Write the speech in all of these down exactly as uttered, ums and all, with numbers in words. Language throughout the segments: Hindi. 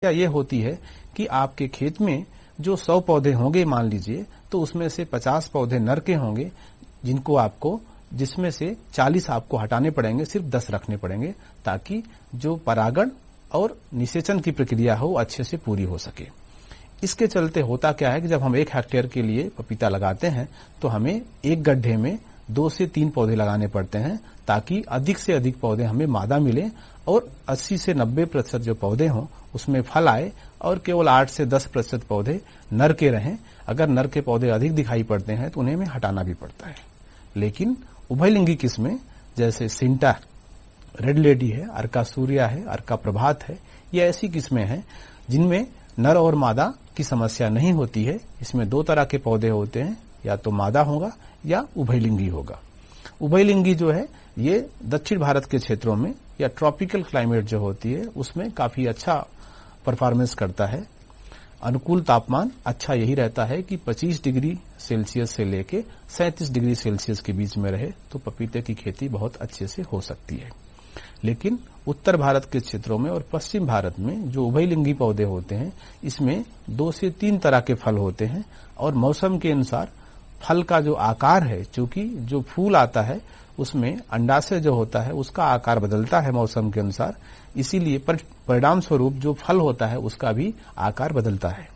समस्या ये होती है कि आपके खेत में जो सौ पौधे होंगे मान लीजिए, तो उसमें से पचास पौधे नर के होंगे, जिनको आपको जिसमें से चालीस आपको हटाने पड़ेंगे, सिर्फ दस रखने पड़ेंगे, ताकि जो परागण और निषेचन की प्रक्रिया हो अच्छे से पूरी हो सके। इसके चलते होता क्या है कि जब हम एक हेक्टेयर के लिए पपीता लगाते हैं तो हमें एक गड्ढे में दो से तीन पौधे लगाने पड़ते हैं, ताकि अधिक से अधिक पौधे हमें मादा मिले और अस्सी से नब्बे प्रतिशत जो पौधे हों उसमें फल आए और केवल आठ से दस प्रतिशत पौधे नर के रहें। अगर नर के पौधे अधिक दिखाई पड़ते हैं तो उन्हें हमें हटाना भी पड़ता है। लेकिन उभयलिंगी किस्में जैसे सिंटा, रेड लेडी है, अर्का सूर्या है, अर्का प्रभात है, ये ऐसी किस्में हैं जिनमें नर और मादा की समस्या नहीं होती है। इसमें दो तरह के पौधे होते हैं, या तो मादा होगा या उभयलिंगी होगा। उभयलिंगी जो है ये दक्षिण भारत के क्षेत्रों में या ट्रॉपिकल क्लाइमेट जो होती है उसमें काफी अच्छा परफॉर्मेंस करता है। अनुकूल तापमान अच्छा यही रहता है कि पच्चीस डिग्री सेल्सियस से लेके सैंतीस डिग्री सेल्सियस के बीच में रहे तो पपीते की खेती बहुत अच्छे से हो सकती है। लेकिन उत्तर भारत के क्षेत्रों में और पश्चिम भारत में जो उभयलिंगी पौधे होते हैं इसमें दो से तीन तरह के फल होते हैं और मौसम के अनुसार फल का जो आकार है, चूंकि जो फूल आता है उसमें अंडाशय जो होता है उसका आकार बदलता है मौसम के अनुसार, इसीलिए परिणाम स्वरूप जो फल होता है उसका भी आकार बदलता है।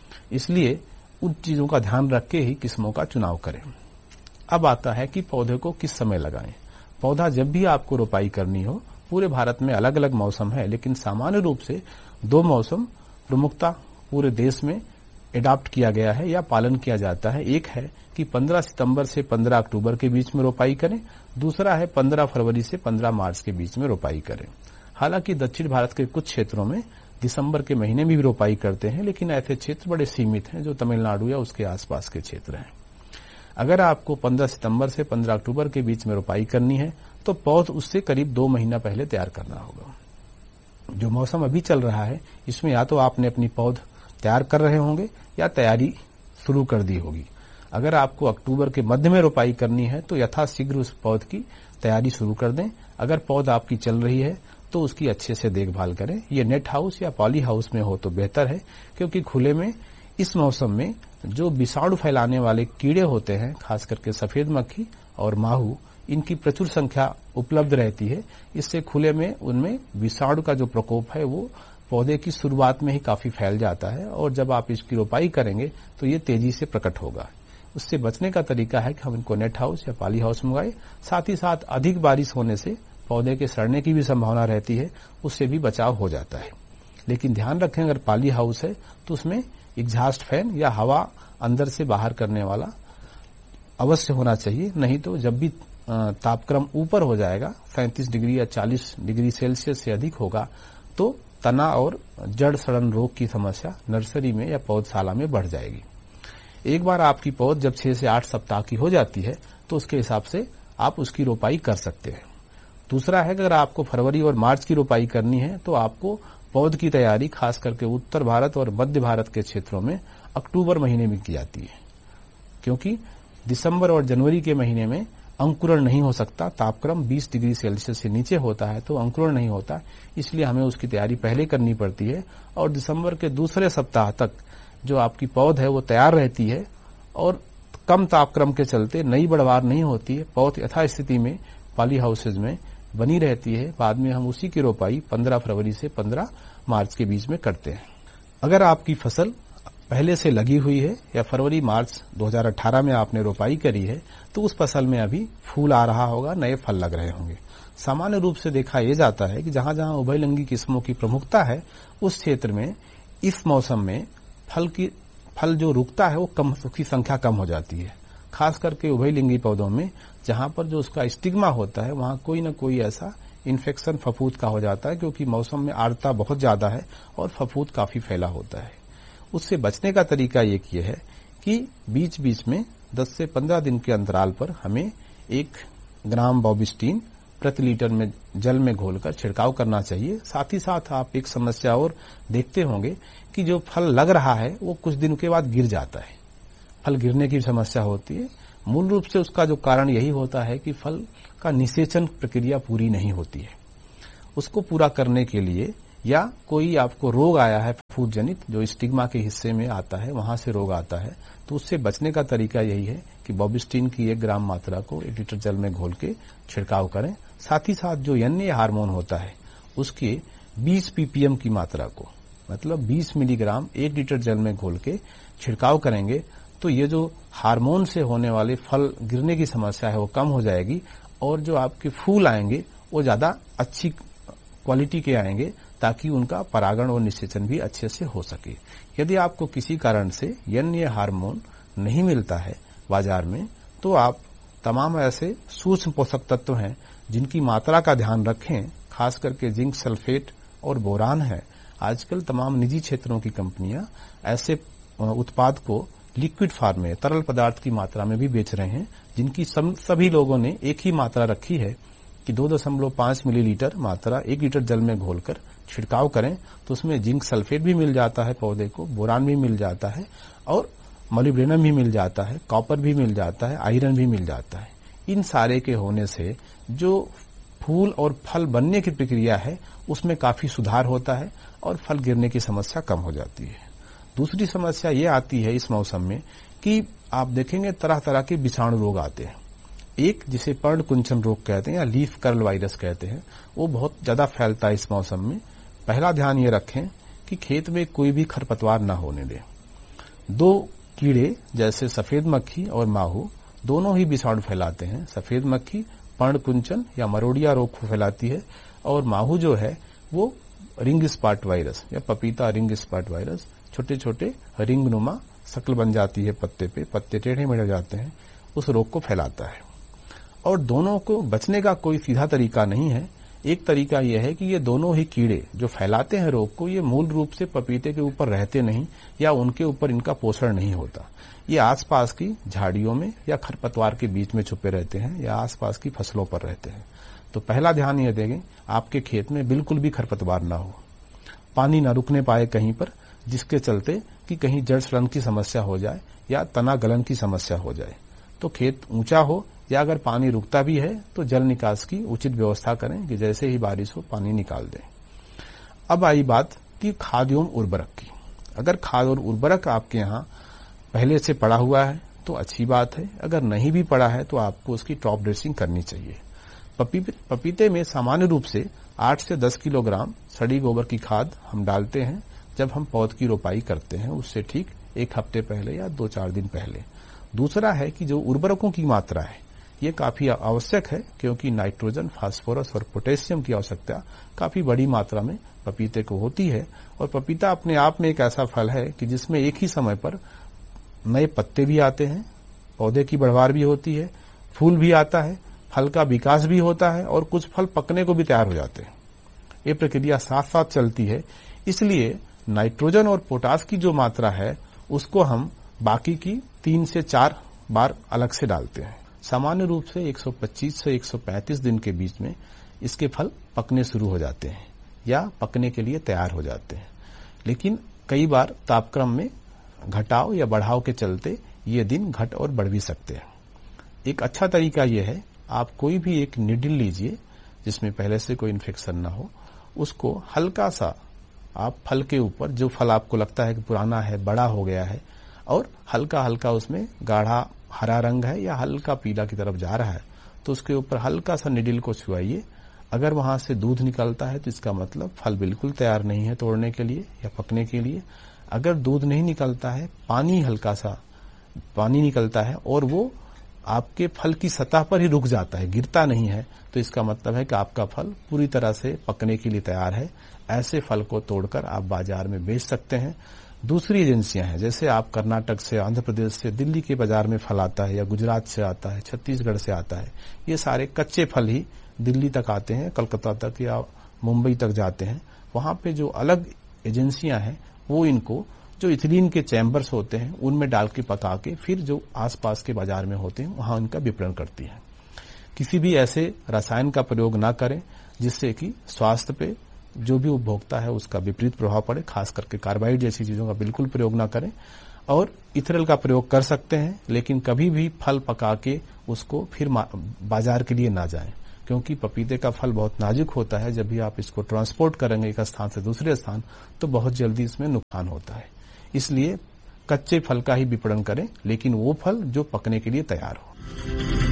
इसलिए उन चीजों का ध्यान रख के ही किस्मों का चुनाव करें। अब आता है कि पौधे को किस समय लगाएं। पौधा जब भी आपको रोपाई करनी हो, पूरे भारत में अलग अलग मौसम है, लेकिन सामान्य रूप से दो मौसम प्रमुखता पूरे देश में एडॉप्ट किया गया है या पालन किया जाता है। एक है कि पंद्रह सितंबर से पंद्रह अक्टूबर के बीच में रोपाई करें, दूसरा है पंद्रह फरवरी से पंद्रह मार्च के बीच में रोपाई करें। हालांकि दक्षिण भारत के कुछ क्षेत्रों में दिसंबर के महीने में भी रोपाई करते हैं, लेकिन ऐसे क्षेत्र बड़े सीमित हैं जो तमिलनाडु या उसके आसपास के क्षेत्र हैं। अगर आपको पंद्रह सितंबर से पंद्रह अक्टूबर के बीच में रोपाई करनी है तो पौध उससे करीब दो महीना पहले तैयार करना होगा। जो मौसम अभी चल रहा है इसमें या तो आपने अपनी पौध तैयार कर रहे होंगे या तैयारी शुरू कर दी होगी। अगर आपको अक्टूबर के मध्य में रोपाई करनी है तो यथाशीघ्र उस पौध की तैयारी शुरू कर दें। अगर पौध आपकी चल रही है तो उसकी अच्छे से देखभाल करें। ये नेट हाउस या पॉली हाउस में हो तो बेहतर है, क्योंकि खुले में इस मौसम में जो विषाणु फैलाने वाले कीड़े होते हैं, खास करके सफेद मक्खी और माहू, इनकी प्रचुर संख्या उपलब्ध रहती है। इससे खुले में उनमें विषाणु का जो प्रकोप है वो पौधे की शुरुआत में ही काफी फैल जाता है और जब आप इसकी रोपाई करेंगे तो ये तेजी से प्रकट होगा। उससे बचने का तरीका है कि हम इनको नेट हाउस या पॉली हाउस मंगाए। साथ ही साथ अधिक बारिश होने से पौधे के सड़ने की भी संभावना रहती है, उससे भी बचाव हो जाता है। लेकिन ध्यान रखें, अगर पॉली हाउस है तो उसमें एग्जॉस्ट फैन या हवा अंदर से बाहर करने वाला अवश्य होना चाहिए, नहीं तो जब भी तापक्रम ऊपर हो जाएगा सैंतीस डिग्री या चालीस डिग्री सेल्सियस से अधिक होगा तो तना और जड़ सड़न रोग की समस्या नर्सरी में या पौधशाला में बढ़ जाएगी। एक बार आपकी पौध जब छह से आठ सप्ताह की हो जाती है तो उसके हिसाब से आप उसकी रोपाई कर सकते हैं। दूसरा है कि अगर आपको फरवरी और मार्च की रोपाई करनी है तो आपको पौध की तैयारी खास करके उत्तर भारत और मध्य भारत के क्षेत्रों में अक्टूबर महीने में की जाती है, क्योंकि दिसंबर और जनवरी के महीने में अंकुरण नहीं हो सकता। तापक्रम बीस डिग्री सेल्सियस से नीचे होता है तो अंकुरण नहीं होता, इसलिए हमें उसकी तैयारी पहले करनी पड़ती है। और दिसंबर के दूसरे सप्ताह तक जो आपकी पौध है वो तैयार रहती है और कम तापक्रम के चलते नई बढ़वार नहीं होती है। पौध यथास्थिति में पॉली हाउसेज में बनी रहती है। बाद में हम उसी की रोपाई पंद्रह फरवरी से पंद्रह मार्च के बीच में करते हैं। अगर आपकी फसल पहले से लगी हुई है या फरवरी मार्च दो हज़ार अठारह में आपने रोपाई करी है तो उस फसल में अभी फूल आ रहा होगा, नए फल लग रहे होंगे। सामान्य रूप से देखा यह जाता है कि जहां जहां उभयलिंगी किस्मों की प्रमुखता है उस क्षेत्र में इस मौसम में फल की फल जो रुकता है वो कम, उसकी संख्या कम हो जाती है। खास करके उभयलिंगी पौधों में जहां पर जो उसका स्टिग्मा होता है वहां कोई न कोई ऐसा इन्फेक्शन फफूंद का हो जाता है, क्योंकि मौसम में आर्द्रता बहुत ज्यादा है और फफूंद काफी फैला होता है। उससे बचने का तरीका ये किया है कि बीच बीच में दस से पंद्रह दिन के अंतराल पर हमें एक ग्राम बॉबिस्टीन प्रति लीटर में जल में घोलकर छिड़काव करना चाहिए। साथ ही साथ आप एक समस्या और देखते होंगे कि जो फल लग रहा है वो कुछ दिन के बाद गिर जाता है। फल गिरने की समस्या होती है। मूल रूप से उसका जो कारण यही होता है कि फल का निषेचन प्रक्रिया पूरी नहीं होती है। उसको पूरा करने के लिए या कोई आपको रोग आया है फूट जनित जो स्टिग्मा के हिस्से में आता है, वहां से रोग आता है, तो उससे बचने का तरीका यही है कि बॉबिस्टिन की एक ग्राम मात्रा को एक लीटर जल में घोल के छिड़काव करें। साथ ही साथ जो एन ए हार्मोन होता है उसके बीस पीपीएम की मात्रा को, मतलब बीस मिलीग्राम एक लीटर जल में घोल के छिड़काव करेंगे तो ये जो हार्मोन से होने वाले फल गिरने की समस्या है वो कम हो जाएगी और जो आपके फूल आएंगे वो ज्यादा अच्छी क्वालिटी के आएंगे ताकि उनका परागण और निषेचन भी अच्छे से हो सके। यदि आपको किसी कारण से एन ए हार्मोन नहीं मिलता है बाजार में तो आप तमाम ऐसे सूक्ष्म पोषक तत्व हैं जिनकी मात्रा का ध्यान रखें, खास करके जिंक सल्फेट और बोरान है। आजकल तमाम निजी क्षेत्रों की कंपनियां ऐसे उत्पाद को लिक्विड फॉर्म में तरल पदार्थ की मात्रा में भी बेच रहे हैं, जिनकी सभी लोगों ने एक ही मात्रा रखी है कि दो दशमलव पांच मिलीलीटर मात्रा एक लीटर जल में घोलकर छिड़काव करें तो उसमें जिंक सल्फेट भी मिल जाता है पौधे को, बोरान भी मिल जाता है और मोलिब्डेनम भी मिल जाता है, कॉपर भी मिल जाता है, आयरन भी मिल जाता है। इन सारे के होने से जो फूल और फल बनने की प्रक्रिया है उसमें काफी सुधार होता है और फल गिरने की समस्या कम हो जाती है। दूसरी समस्या ये आती है इस मौसम में कि आप देखेंगे तरह तरह के विषाणु रोग आते हैं। एक जिसे पर्ण कुंचन रोग कहते हैं या लीफ कर्ल वायरस कहते हैं, वो बहुत ज्यादा फैलता है इस मौसम में। पहला ध्यान ये रखें कि खेत में कोई भी खरपतवार न होने दें। दो कीड़े जैसे सफेद मक्खी और माहू दोनों ही विषाणु फैलाते हैं। सफेद मक्खी पर्ण कुंचन या मरोड़िया रोग को फैलाती है और माहू जो है वो रिंग स्पॉट वायरस या पपीता रिंग स्पॉट वायरस, छोटे छोटे रिंग नुमा शक्ल बन जाती है पत्ते पे, पत्ते टेढ़े मेढ़े जाते हैं, उस रोग को फैलाता है। और दोनों को बचने का कोई सीधा तरीका नहीं है। एक तरीका यह है कि ये दोनों ही कीड़े जो फैलाते हैं रोग को, ये मूल रूप से पपीते के ऊपर रहते नहीं या उनके ऊपर इनका पोषण नहीं होता। ये आसपास की झाड़ियों में या खरपतवार के बीच में छुपे रहते हैं या आसपास की फसलों पर रहते हैं। तो पहला ध्यान ये देंगे आपके खेत में बिल्कुल भी खरपतवार ना हो, पानी न रुकने पाए कहीं पर, जिसके चलते कि कहीं जड़ सड़न की समस्या हो जाए या तना गलन की समस्या हो जाए। तो खेत ऊंचा हो या अगर पानी रुकता भी है तो जल निकास की उचित व्यवस्था करें कि जैसे ही बारिश हो पानी निकाल दें। अब आई बात कि खाद एवं उर्वरक की। अगर खाद और उर्वरक आपके यहाँ पहले से पड़ा हुआ है तो अच्छी बात है, अगर नहीं भी पड़ा है तो आपको उसकी टॉप ड्रेसिंग करनी चाहिए। पपीते में सामान्य रूप से आठ से दस किलोग्राम सड़ी गोबर की खाद हम डालते हैं जब हम पौध की रोपाई करते हैं, उससे ठीक एक हफ्ते पहले या दो चार दिन पहले। दूसरा है कि जो उर्वरकों की मात्रा है ये काफी आवश्यक है, क्योंकि नाइट्रोजन, फास्फोरस और पोटेशियम की आवश्यकता काफी बड़ी मात्रा में पपीते को होती है। और पपीता अपने आप में एक ऐसा फल है कि जिसमें एक ही समय पर नए पत्ते भी आते हैं, पौधे की बढ़वार भी होती है, फूल भी आता है, फल का विकास भी होता है और कुछ फल पकने को भी तैयार हो जाते हैं। ये प्रक्रिया साथ साथ चलती है। इसलिए नाइट्रोजन और पोटास की जो मात्रा है उसको हम बाकी की तीन से चार बार अलग से डालते हैं। सामान्य रूप से एक सौ पच्चीस से एक सौ पैंतीस दिन के बीच में इसके फल पकने शुरू हो जाते हैं या पकने के लिए तैयार हो जाते हैं। लेकिन कई बार तापक्रम में घटाव या बढ़ाव के चलते ये दिन घट और बढ़ भी सकते हैं। एक अच्छा तरीका यह है, आप कोई भी एक निडल लीजिए जिसमें पहले से कोई इन्फेक्शन ना हो, उसको हल्का सा आप फल के ऊपर, जो फल आपको लगता है कि पुराना है, बड़ा हो गया है और हल्का हल्का उसमें गाढ़ा हरा रंग है या हल्का पीला की तरफ जा रहा है, तो उसके ऊपर हल्का सा निडल को छुआइए। अगर वहां से दूध निकलता है तो इसका मतलब फल बिल्कुल तैयार नहीं है तोड़ने के लिए या पकने के लिए। अगर दूध नहीं निकलता है, पानी हल्का सा पानी निकलता है और वो आपके फल की सतह पर ही रुक जाता है, गिरता नहीं है, तो इसका मतलब है कि आपका फल पूरी तरह से पकने के लिए तैयार है। ऐसे फल को तोड़कर आप बाजार में बेच सकते हैं। दूसरी एजेंसियां हैं, जैसे आप कर्नाटक से, आंध्र प्रदेश से, दिल्ली के बाजार में फल आता है या गुजरात से आता है, छत्तीसगढ़ से आता है, ये सारे कच्चे फल ही दिल्ली तक आते हैं, कलकत्ता तक या मुंबई तक जाते हैं। वहां पे जो अलग एजेंसियां हैं वो इनको जो इथिलीन के चैम्बर्स होते हैं उनमें डाल के पका के फिर जो आसपास के बाजार में होते हैं वहां उनका विपणन करती है। किसी भी ऐसे रसायन का प्रयोग ना करें जिससे कि स्वास्थ्य पे जो भी उपभोक्ता है उसका विपरीत प्रभाव पड़े। खास करके कार्बाइड जैसी चीजों का बिल्कुल प्रयोग ना करें। और इथेनॉल का प्रयोग कर सकते हैं, लेकिन कभी भी फल पका के उसको फिर बाजार के लिए ना जाएं। क्योंकि पपीते का फल बहुत नाजुक होता है। जब भी आप इसको ट्रांसपोर्ट करेंगे एक स्थान से दूसरे स्थान तो बहुत जल्दी इसमें नुकसान होता है। इसलिए कच्चे फल का ही विपणन करें, लेकिन वो फल जो पकने के लिए तैयार हो।